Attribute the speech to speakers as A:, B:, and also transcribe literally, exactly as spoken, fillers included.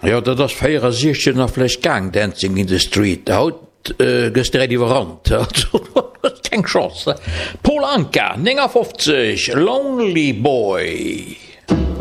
A: Ja, dat das feier sichchen nach flech gang Dancing in the Street haut äh, gestré iwwerrand keng Chance. Paul Anka, fünfzig, Lonely Boy.